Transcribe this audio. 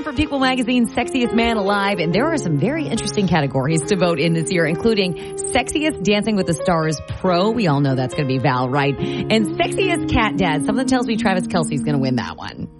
for People Magazine's Sexiest Man Alive, and there are some very interesting categories to vote in this year, including Sexiest Dancing with the Stars Pro. We all know that's going to be Val, right? And Sexiest Cat Dad. Something tells me Travis Kelce's going to win that one.